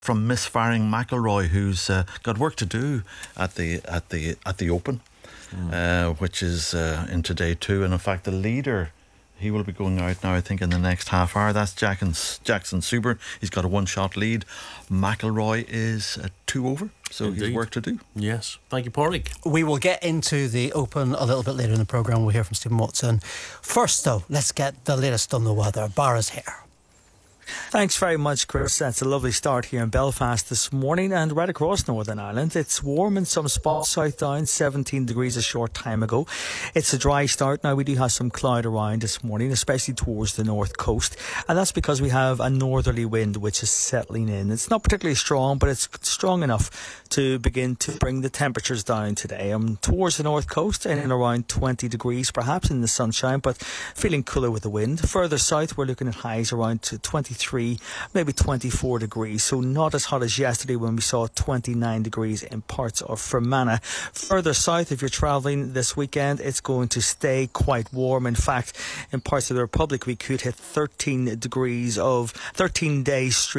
from misfiring McIlroy, who's got work to do at the Open, which is into day 2, and in fact the leader, he will be going out now, I think, in the next half hour. That's Jackson Suber. He's got a 1-shot lead. McIlroy is 2 over, so Indeed. he's work to do. Yes. Thank you, Pádraig. We will get into the Open a little bit later in the programme. We'll hear from Stephen Watson. First, though, let's get the latest on the weather. Bara's here. Thanks very much, Chris. That's a lovely start here in Belfast this morning and right across Northern Ireland. It's warm in some spots, South Down, 17 degrees a short time ago. It's a dry start. Now, we do have some cloud around this morning, especially towards the north coast, and that's because we have a northerly wind which is settling in. It's not particularly strong, but it's strong enough to begin to bring the temperatures down today. Towards the north coast and around 20 degrees, perhaps in the sunshine, but feeling cooler with the wind. Further south, we're looking at highs around to 23, maybe 24 degrees, so not as hot as yesterday when we saw 29 degrees in parts of Fermanagh. Further south, if you're travelling this weekend, it's going to stay quite warm. In fact, in parts of the Republic, we could hit 13 days straight